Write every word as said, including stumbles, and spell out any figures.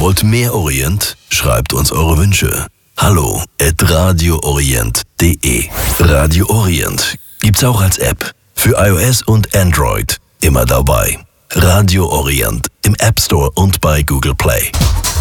Wollt mehr Orient? Schreibt uns eure Wünsche. Hallo at radioorient punkt de. Radio Orient gibt's auch als App. Für iOS und Android. Immer dabei. Radio Orient im App Store und bei Google Play.